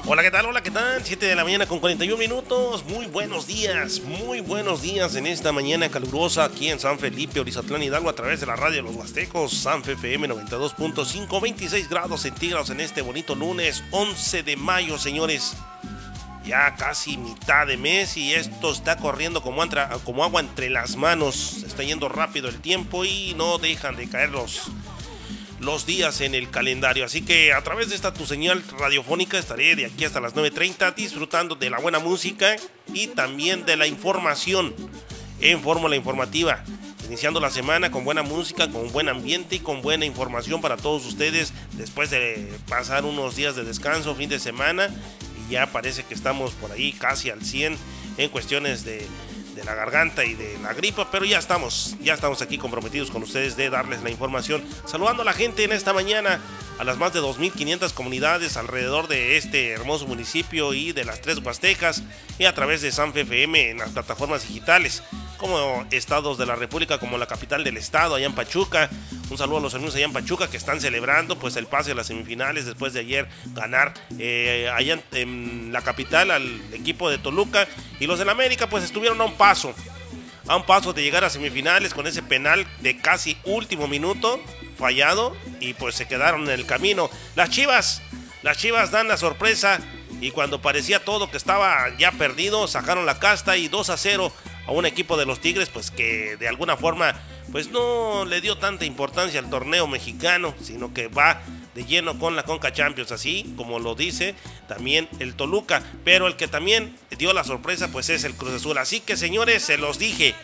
Hola, ¿qué tal? Hola, ¿qué tal? 7 de la mañana con 41 minutos. Muy buenos días en esta mañana calurosa aquí en San Felipe, Orizatlán, Hidalgo, a través de la radio de los Huastecos, Sanfe FM 92.5, 26 grados centígrados en este bonito lunes 11 de mayo, señores. Ya casi mitad de mes y esto está corriendo como agua entre las manos. Está yendo rápido el tiempo y no dejan de caer los días en el calendario. Así que a través de esta tu señal radiofónica estaré de aquí hasta las 9:30 disfrutando de la buena música y también de la información en fórmula informativa. Iniciando la semana con buena música, con buen ambiente y con buena información para todos ustedes después de pasar unos días de descanso, fin de semana. Y ya parece que estamos por ahí casi al 100 en cuestiones de la garganta y de la gripa, pero ya estamos aquí comprometidos con ustedes de darles la información, saludando a la gente en esta mañana, a las más de 2.500 comunidades alrededor de este hermoso municipio y de las tres Huastecas, y a través de Sanfe FM en las plataformas digitales, como estados de la República, como la capital del estado, allá en Pachuca. Un saludo a los amigos allá en Pachuca que están celebrando pues el pase a las semifinales después de ayer ganar allá en la capital al equipo de Toluca, y los del América pues estuvieron a un paso de llegar a semifinales con ese penal de casi último minuto fallado, y pues se quedaron en el camino. Las Chivas dan la sorpresa y cuando parecía todo que estaba ya perdido, sacaron la casta y 2-0 a un equipo de los Tigres pues que de alguna forma pues no le dio tanta importancia al torneo mexicano, sino que va de lleno con la Conca Champions, así como lo dice también el Toluca, pero el que también dio la sorpresa pues es el Cruz Azul. Así que, señores, se los dije,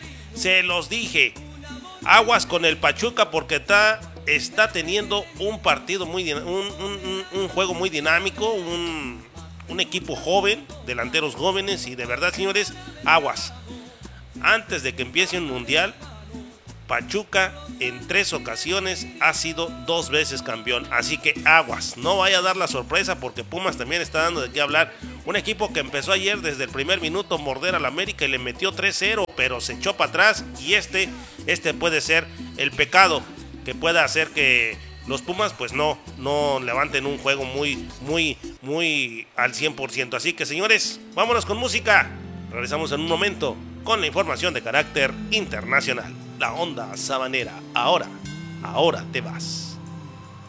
aguas con el Pachuca porque está teniendo un partido un juego muy dinámico, un equipo joven, delanteros jóvenes, y de verdad, señores, aguas. Antes de que empiece un mundial, Pachuca en 3 ocasiones ha sido 2 veces campeón, así que aguas, no vaya a dar la sorpresa porque Pumas también está dando de qué hablar. Un equipo que empezó ayer desde el primer minuto a morder al América y le metió 3-0, pero se echó para atrás, y este puede ser el pecado que pueda hacer que los Pumas pues no levanten un juego muy al 100%. Así que, señores, vámonos con música. Regresamos en un momento con la información de carácter internacional. La onda sabanera, ahora te vas.